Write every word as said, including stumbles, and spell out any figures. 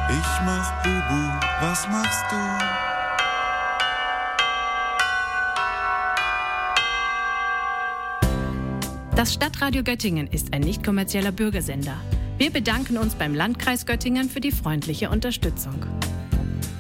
Ich mach Bubu, was machst du? Das Stadtradio Göttingen ist ein nicht kommerzieller Bürgersender. Wir bedanken uns beim Landkreis Göttingen für die freundliche Unterstützung.